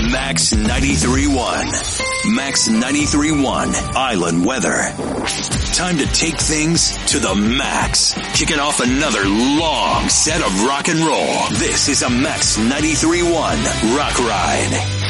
Max 93.1. Max 93.1 Island Weather. Time to take things to the max. Kicking off another long set of rock and roll. This is a Max 93.1 Rock Ride.